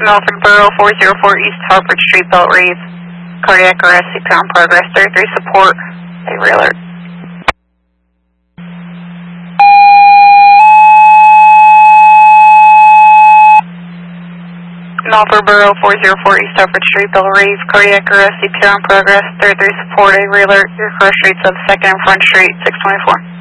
Milford Borough 404 East Harvard Street, Belt Reeve. Cardiac arrest, CPR in progress. 33 support, a alert. Milford Borough 404 East Harvard Street, Belt Reeve. Cardiac arrest, CPR in progress. 33 support, a alert. Your first street, sub second and front street, 624.